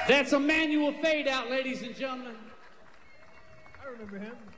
That's Emmanuel Fade Out, ladies and gentlemen. I remember him.